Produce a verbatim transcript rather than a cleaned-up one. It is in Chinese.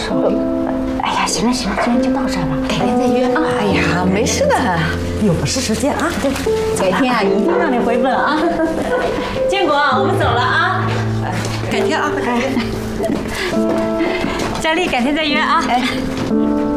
说。哎呀，行了行了，今天就到这儿吧，改天再约啊。 哎呀，没事的， 有事时间啊。对，改天啊，一定让你回本啊。建国，我们走了啊。 改天啊，改天。 佳丽，改天再约啊。哎。